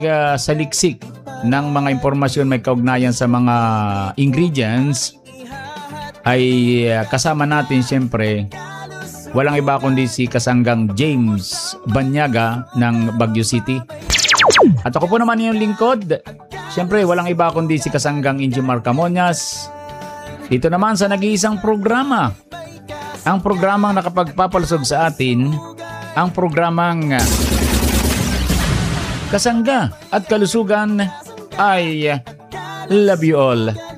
saliksik ng mga impormasyon may kaugnayan sa mga ingredients ay kasama natin siyempre walang iba kundi si Kasanggang James Banyaga ng Baguio City. At ako po naman yung lingkod. Siyempre walang iba kundi si Kasanggang Injimar Camoñas. Dito naman sa nag-iisang programa. Ang programang nakapagpapalusog sa atin, ang programang Kasangga at Kalusugan. I love you all.